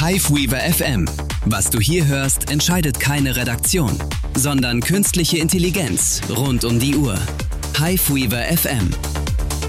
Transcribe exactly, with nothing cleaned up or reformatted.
Hiveweaver F M. Was du hier hörst, entscheidet keine Redaktion, sondern künstliche Intelligenz rund um die Uhr. Hiveweaver F M.